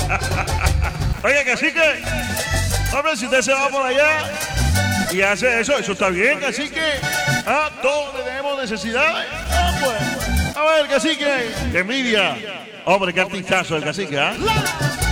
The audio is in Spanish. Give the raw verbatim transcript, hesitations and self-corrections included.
Oye, cacique. Hombre, si usted se va por allá y hace eso, eso está bien, cacique. Ah, todos tenemos necesidades. Ah, pues. A ver, cacique. Qué envidia. Hombre, qué artistazo el cacique, ¿ah?